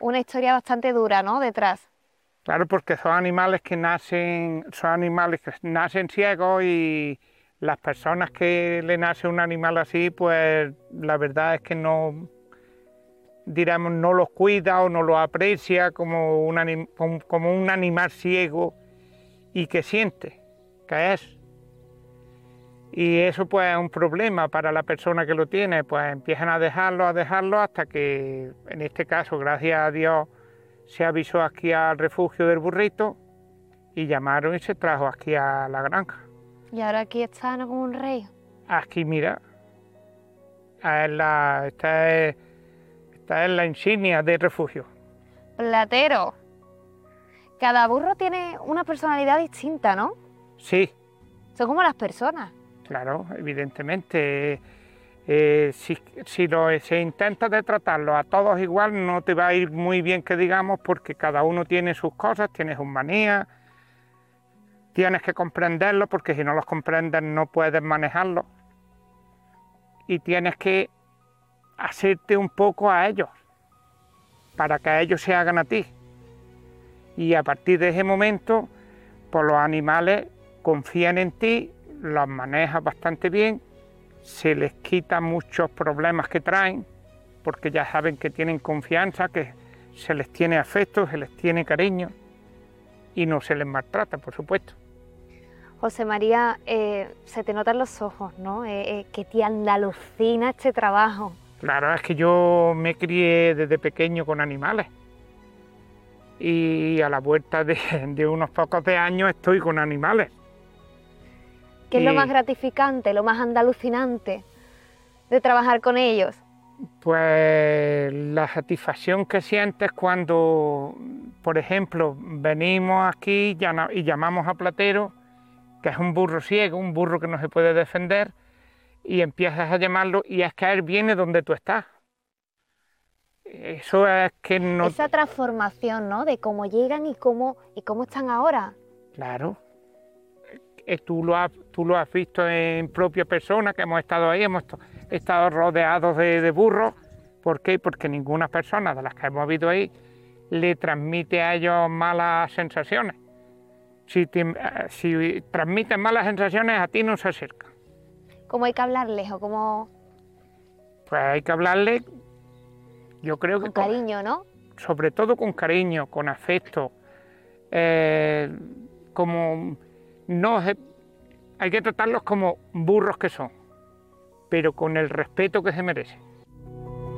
una historia bastante dura, ¿no? Detrás. Claro, porque son animales que nacen ciegos y las personas que le nace un animal así, pues la verdad es que no, diremos, no los cuida o no los aprecia como un animal ciego y que siente, que es. Y eso pues es un problema para la persona que lo tiene, pues empiezan a dejarlo hasta que, en este caso, gracias a Dios, se avisó aquí al refugio del burrito y llamaron y se trajo aquí a la granja. Y ahora aquí está, ¿no? Como un rey. Aquí, mira, esta es la insignia del refugio. Platero. Cada burro tiene una personalidad distinta, ¿no? Sí, Son como las personas. claro, evidentemente. Si se intenta de tratarlos a todos igual, no te va a ir muy bien, que digamos, porque cada uno tiene sus cosas, tiene sus manías, tienes que comprenderlos, porque si no los comprendes no puedes manejarlos, y tienes que hacerte un poco a ellos, para que ellos se hagan a ti. Y a partir de ese momento, pues los animales confían en ti, los manejas bastante bien, se les quita muchos problemas que traen, porque ya saben que tienen confianza, que se les tiene afecto, se les tiene cariño y no se les maltrata, por supuesto. José María, se te notan los ojos, ¿no? Que te alucina este trabajo. Claro, es que yo me crié desde pequeño con animales y a la vuelta de unos pocos de años estoy con animales. ¿Qué es lo más Y gratificante, lo más andalucinante de trabajar con ellos? pues la satisfacción que sientes cuando, por ejemplo, venimos aquí y llamamos a Platero, que es un burro ciego, un burro que no se puede defender, y empiezas a llamarlo y es que él viene donde tú estás. Eso es que no... Esa transformación, ¿no? De cómo llegan y cómo están ahora. Claro, tú lo has visto en propia persona, que hemos estado ahí, estado rodeados de burros. ¿Por qué? Porque ninguna persona de las que hemos visto ahí le transmite a ellos malas sensaciones. Si transmiten malas sensaciones, a ti no se acerca. ¿Cómo hay que hablarles o cómo...? Pues hay que hablarle, yo creo que Con cariño, ¿no? sobre todo con cariño, con afecto, como no hay que tratarlos como burros que son, pero con el respeto que se merecen.